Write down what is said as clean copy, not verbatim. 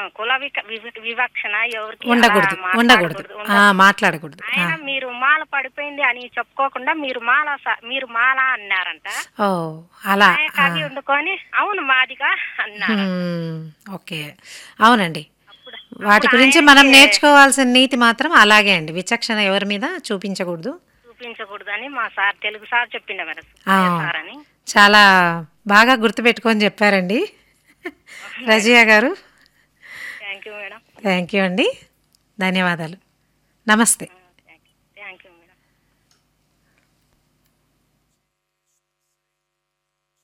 కుల వివక్షణ ఎవరికి అలా ఉండకూడదు ఉండకూడదు మాట్లాడకూడదు, ఉండకూడదు. మాట్లాడకూడదు. ఆయన మీరు మాల పడిపోయింది అని చెప్పుకోకుండా మీరు మాల అన్నారంట. ఓ అలా. ఆయన కవి వండుకొని అవును మాదిగా అన్నారంట. ఓకే. అవునండి. అప్పుడు వాటి అప్పుడు గురించి మనం ఆయనకి నేర్చుకోవాల్సిన నీతి మాత్రం అలాగే అండి. విచక్షణ ఎవరి మీద చూపించకూడదు. చూపించకూడదని మా సార్ తెలుగు సార్ చెప్పిండే మరి ఆ, సుబ్బయ్య సార్ అని. చాలా బాగా గుర్తుపెట్టుకొని చెప్పారండి మేడం రజియా గారు. Thank you madam. Thank you అండి. ధన్యవాదాలు. నమస్తే.